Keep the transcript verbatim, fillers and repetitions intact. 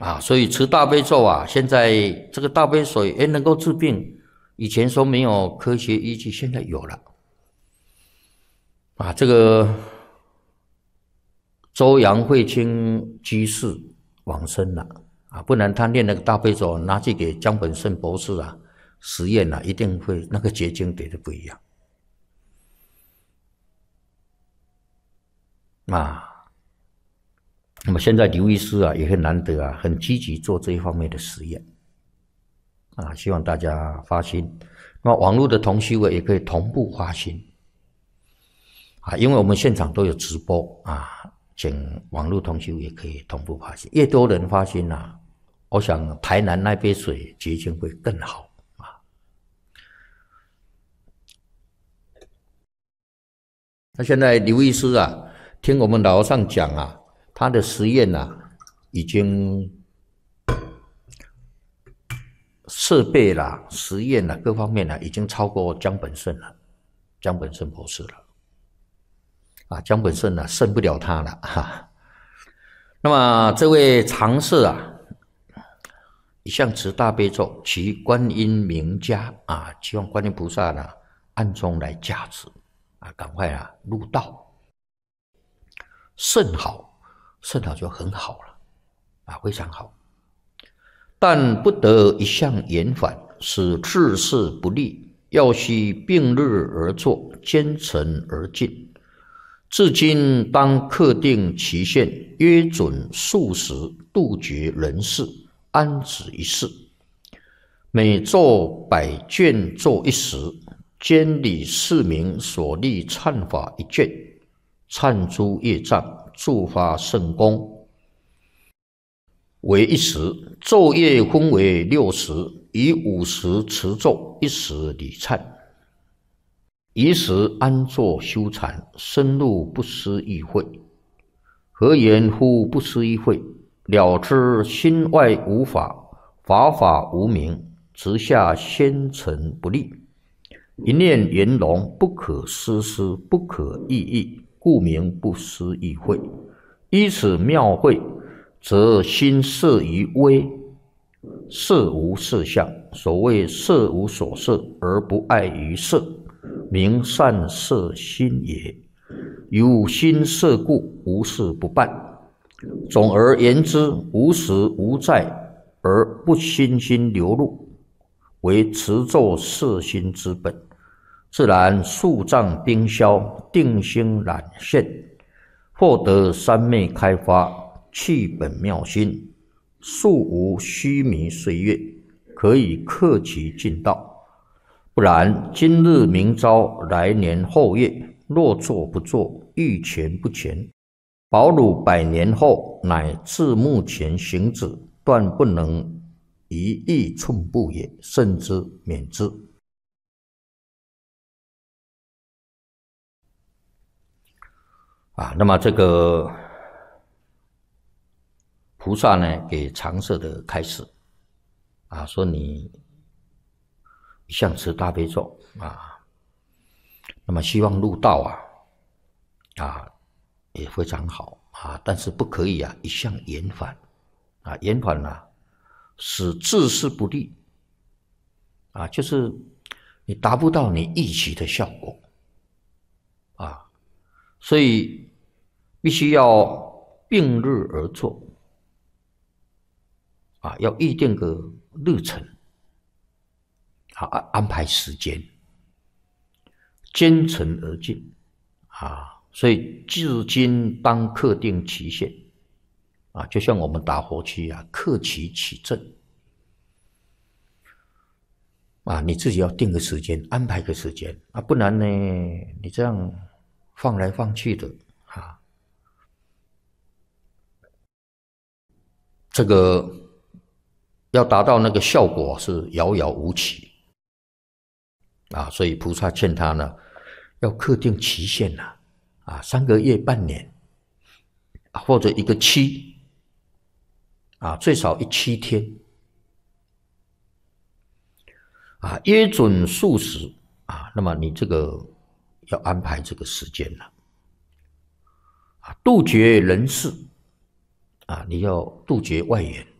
啊，所以持大悲咒啊，现在这个大悲水也能够治病，以前说没有科学依据，现在有了。啊，这个周扬慧清居士往生了啊，不然他念那个大悲咒拿去给江本胜博士啊实验啊，一定会那个结晶点的不一样啊。那么现在刘医师啊也很难得啊，很积极做这一方面的实验啊，希望大家发心。那么网络的同修也可以同步发心啊，因为我们现场都有直播啊，请网络同修也可以同步发心。越多人发心啊，我想台南那杯水结晶会更好啊。那现在刘医师啊，听我们老和尚讲啊，他的实验啊，已经设备啦、实验啦各方面啦，已经超过江本胜了，江本胜博士了。啊，江本胜啊，胜不了他了哈。那么这位常氏啊，一向持大悲咒，其观音名家啊，希望观音菩萨呢暗中来加持啊，赶快啊入道，甚好，甚好就很好了啊，非常好。但不得一向延返，使治事不利，要须并日而作，兼程而进。至今当克定期限，约准数时，杜绝人事，安止一事。每作百卷作一时，监理市民所立忏法一卷，忏诸业障，助发圣功。为一时，昼夜分为六时，以五时持咒，一时礼忏。一时安坐修禅，深入不思议会。何言乎不思议会？了知心外无法，法法无明，直下仙尘不立。一念圆融，不可思思，不可议议，故名不思议会。依此妙会，则心摄于微，色无色相。所谓色无所摄，而不碍于色，名善摄心也。有心摄故，无事不办。总而言之，无实无在而不心心流露，为持咒摄心之本。自然数障冰消，定心染现，获得三昧开发，去本妙心，素无虚弥岁月，可以克其进道。不然，今日明朝，来年后月，若做不做，欲全不全，保汝百年后，乃至目前行止，断不能一亿寸步也，慎之免之。啊，那么这个菩萨呢，给常舍的开始啊，说你一向持大悲咒啊，那么希望入道啊，啊也非常好啊，但是不可以啊一向延返啊，延返啊使治事不利啊，就是你达不到你预期的效果啊，所以必须要并日而作啊，要预定个日程。啊，安排时间，兼程而进啊，所以至今当克定期限啊，就像我们打火机啊，克期起正啊，你自己要定个时间，安排个时间啊，不然呢，你这样放来放去的啊，这个要达到那个效果是遥遥无期。啊，所以菩萨劝他呢，要克定期限呐、啊，啊，三个月、半年，或者一个期，啊，最少一七天，啊，约准数时，啊，那么你这个要安排这个时间了，啊，杜绝人事，啊，你要杜绝外援，